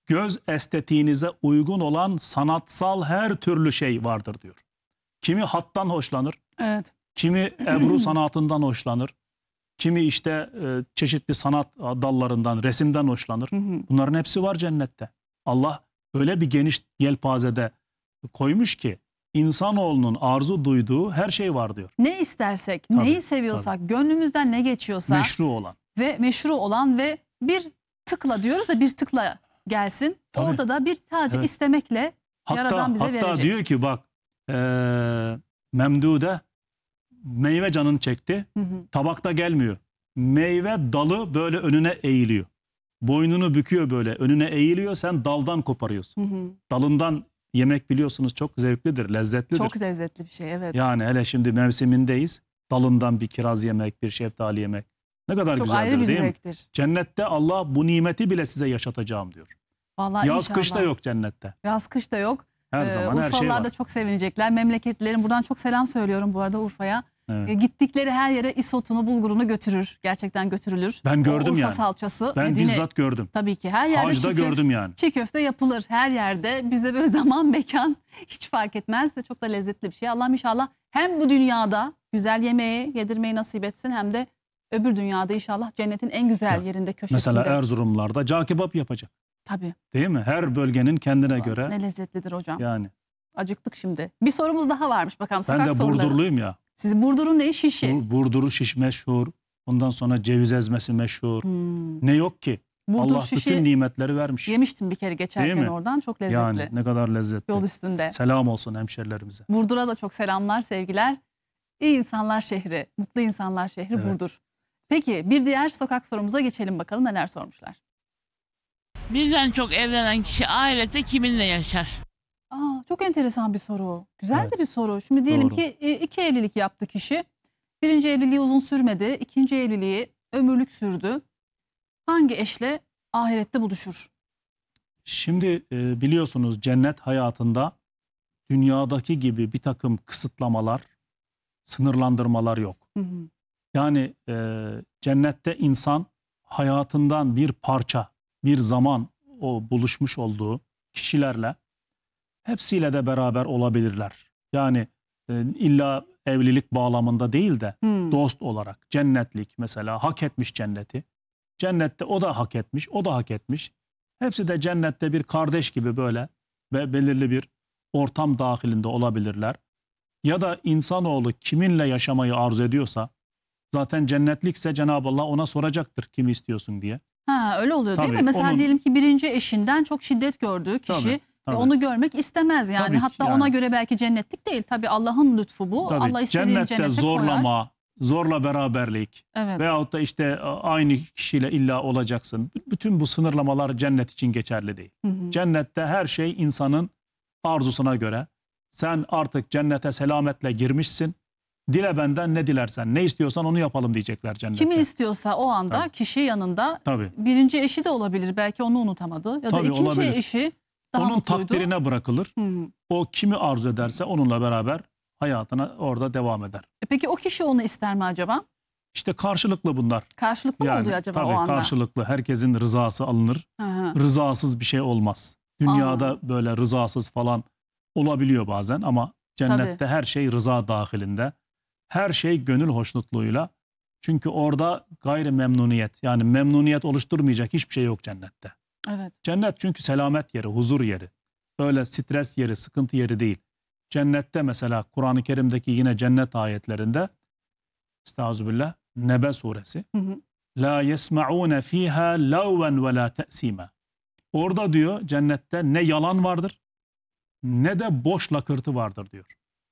göz estetiğinize uygun olan sanatsal her türlü şey vardır diyor. Kimi hattan hoşlanır, Evet. kimi ebru sanatından hoşlanır, kimi işte çeşitli sanat dallarından, resimden hoşlanır. Bunların hepsi var cennette. Allah öyle bir geniş yelpazede koymuş ki insanoğlunun arzu duyduğu her şey var diyor. Ne istersek, Tabii, neyi seviyorsak, gönlümüzden ne geçiyorsa Meşru olan. ve meşru olan ve bir tıkla diyoruz ya, bir tıkla gelsin. Tabii. Orada da bir sadece Evet. istemekle Yaradan bize hatta verecek. diyor ki bak Memdude meyve canını çekti. Tabakta gelmiyor. Meyve dalı böyle önüne eğiliyor. Boynunu büküyor böyle önüne eğiliyor, sen daldan koparıyorsun. Dalından yemek biliyorsunuz çok zevklidir, lezzetlidir. Çok lezzetli bir şey, evet. Yani hele şimdi mevsimindeyiz. Dalından bir kiraz yemek, bir şeftali yemek. Ne kadar Çok güzeldir ayrı bir değil mi? zevktir. Cennette Allah bu nimeti bile size yaşatacağım diyor. Vallahi Yaz inşallah. kış da yok cennette. Yaz kış da yok. Her zaman her şey Urfalılar var. da çok sevinecekler. Memleketlerin, buradan çok selam söylüyorum bu arada Urfa'ya. Evet. Gittikleri her yere isotunu, bulgurunu götürür. Gerçekten götürülür. Ben gördüm Urfa yani. salçası. Ben bizzat gördüm. Tabii ki her yerde Hacda gördüm yani. çiğ köfte yapılır. Her yerde. Bize böyle zaman, mekan hiç fark etmez. Çok da lezzetli bir şey. Allah'ım inşallah hem bu dünyada güzel yemeği yedirmeyi nasip etsin, hem de öbür dünyada inşallah cennetin en güzel yerinde, köşesinde. Mesela Erzurumlarda cağ kebap yapacak. Tabii. Değil mi? Her bölgenin kendine göre. Ne lezzetlidir hocam. Yani. Acıktık şimdi. Bir sorumuz daha varmış bakalım. Ben Sokak de soruları. Burdurluyum ya. Siz Burdur'un neyi? Şişi. Burdur'u şiş meşhur. Ondan sonra ceviz ezmesi meşhur. Ne yok ki? Burdur Allah şişi bütün nimetleri vermiş. yemiştim bir kere geçerken oradan. Çok lezzetli. Yani ne kadar lezzetli. Yol üstünde. Selam olsun hemşerilerimize. Burdur'a da çok selamlar, sevgiler. İyi insanlar şehri, mutlu insanlar şehri Evet. Burdur. Peki bir diğer sokak sorumuza geçelim bakalım neler sormuşlar. Birden çok evlenen kişi ahirette kiminle yaşar? Çok enteresan bir soru. Güzel Evet. de bir soru. Şimdi diyelim Doğru. ki 2 evlilik yaptı kişi. Birinci evliliği uzun sürmedi. İkinci evliliği ömürlük sürdü. Hangi eşle ahirette buluşur? Şimdi biliyorsunuz cennet hayatında dünyadaki gibi bir takım kısıtlamalar, sınırlandırmalar yok. Yani cennette insan hayatından bir parça, bir zaman o buluşmuş olduğu kişilerle hepsiyle de beraber olabilirler. Yani illa evlilik bağlamında değil de dost olarak cennetlik mesela hak etmiş cenneti. Cennette o da hak etmiş, o da hak etmiş. Hepsi de cennette bir kardeş gibi böyle ve belirli bir ortam dahilinde olabilirler. Ya da insanoğlu kiminle yaşamayı arzu ediyorsa zaten cennetlikse Cenab-ı Allah ona soracaktır kimi istiyorsun diye. Öyle oluyor değil Tabii, mi? Mesela diyelim ki birinci eşinden çok şiddet gördüğü kişi Tabii. onu görmek istemez yani. Tabii ki Hatta yani. ona göre belki cennetlik değil. Tabii Allah'ın lütfu bu. Tabii, Allah istediğini cennette cennete zorlama, koyar. zorla beraberlik Evet. veyahut da işte aynı kişiyle illa olacaksın. Bütün bu sınırlamalar cennet için geçerli değil. Cennette her şey insanın arzusuna göre. Sen artık cennete selametle girmişsin. Dile benden ne dilersen, ne istiyorsan onu yapalım diyecekler cennette. Kimi istiyorsa o anda Tabii. kişi yanında. Tabii. Birinci eşi de olabilir. Belki onu unutamadı. Ya da Tabii, ikinci olabilir. eşi daha Onun mutluydu. takdirine bırakılır. O kimi arzu ederse onunla beraber hayatına orada devam eder. Peki o kişi onu ister mi acaba? İşte karşılıklı bunlar. Karşılıklı mı oluyor acaba tabii, o anda? karşılıklı. Herkesin rızası alınır. Rızasız bir şey olmaz. Dünyada böyle rızasız falan olabiliyor bazen ama cennette her şey rıza dahilinde. Her şey gönül hoşnutluğuyla. Çünkü orada gayri memnuniyet, yani memnuniyet oluşturmayacak hiçbir şey yok cennette. Evet. Cennet çünkü selamet yeri, huzur yeri. Öyle stres yeri, sıkıntı yeri değil. Cennette mesela Kur'an-ı Kerim'deki yine cennet ayetlerinde Estağfirullah, Nebe suresi. La yesma'une fiha lawwen ve la te'sima. Orada diyor cennette ne yalan vardır ne de boş lakırtı vardır diyor.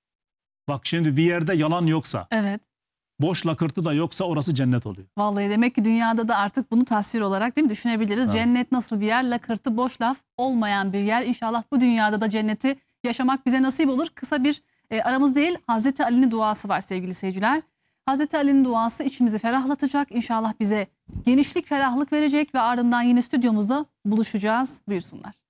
Bak şimdi bir yerde yalan yoksa, Evet. boş lakırtı da yoksa orası cennet oluyor. Vallahi demek ki dünyada da artık bunu tasvir olarak değil mi düşünebiliriz. Evet. Cennet nasıl bir yer? Lakırtı, boş laf olmayan bir yer. İnşallah bu dünyada da cenneti yaşamak bize nasip olur. Kısa bir aramız değil, Hazreti Ali'nin duası var sevgili seyirciler. Hazreti Ali'nin duası içimizi ferahlatacak. İnşallah bize genişlik, ferahlık verecek ve ardından yine stüdyomuzda buluşacağız. Buyursunlar.